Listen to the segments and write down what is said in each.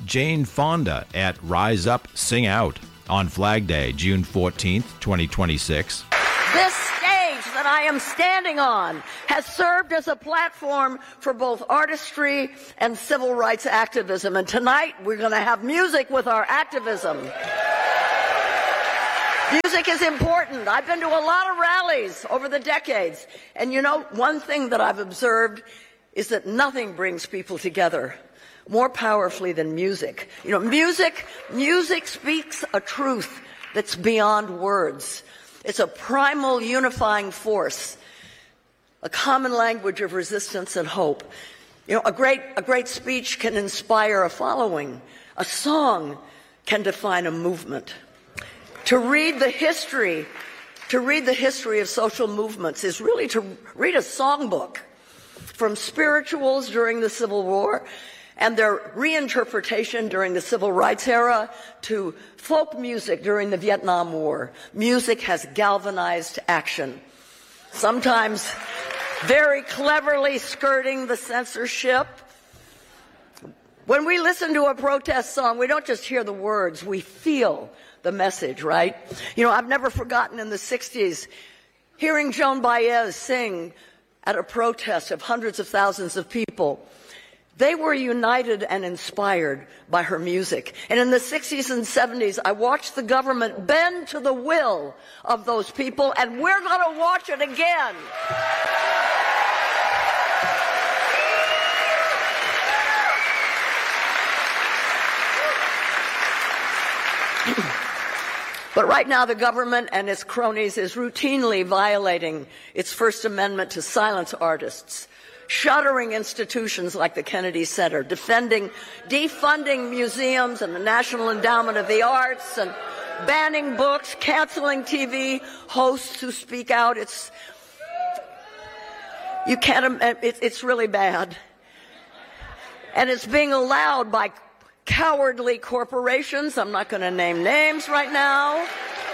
Jane Fonda at Rise Up, Sing Out on Flag Day, June 14th, 2026. This stage that I am standing on has served as a platform for both artistry and civil rights activism. And tonight we're going to have music with our activism. Music is important. I've been to a lot of rallies over the decades. And you know, one thing that I've observed is that nothing brings people together more powerfully than music. You know, music speaks a truth that's beyond words. It's a primal unifying force, a common language of resistance and hope. You know, a great speech can inspire a following. A song can define a movement. To read the history of social movements is really to read a songbook, from spirituals during the Civil War and their reinterpretation during the Civil Rights era to folk music during the Vietnam War. Music has galvanized action, sometimes very cleverly skirting the censorship. When we listen to a protest song, we don't just hear the words, we feel the message, right? You know, I've never forgotten in the 60s hearing Joan Baez sing at a protest of hundreds of thousands of people. They were united and inspired by her music. And in the 60s and 70s, I watched the government bend to the will of those people, and we're going to watch it again. But right now, the government and its cronies is routinely violating its First Amendment to silence artists, shuttering institutions like the Kennedy Center, defunding museums and the National Endowment of the Arts, and banning books, canceling TV hosts who speak out. It's really bad. And it's being allowed by cowardly corporations. I'm not going to name names right now.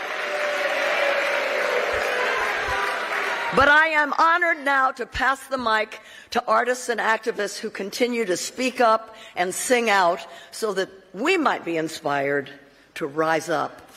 But I am honored now to pass the mic to artists and activists who continue to speak up and sing out so that we might be inspired to rise up.